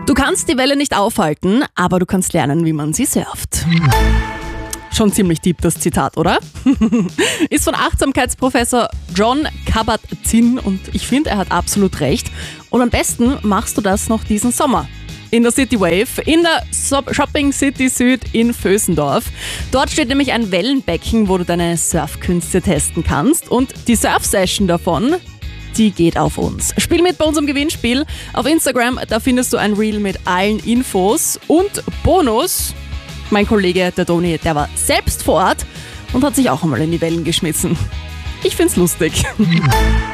Du kannst die Welle nicht aufhalten, aber du kannst lernen, wie man sie surft. Schon ziemlich deep das Zitat, oder? Ist von Achtsamkeitsprofessor Jon Kabat-Zinn und ich finde, er hat absolut recht. Und am besten machst du das noch diesen Sommer. In der City Wave, in der Shopping City Süd in Vösendorf. Dort steht nämlich ein Wellenbecken, wo du deine Surfkünste testen kannst. Und die Surf-Session davon, die geht auf uns. Spiel mit bei unserem Gewinnspiel. Auf Instagram, da findest du ein Reel mit allen Infos. Und Bonus, mein Kollege, der Toni, der war selbst vor Ort und hat sich auch einmal in die Wellen geschmissen. Ich find's lustig.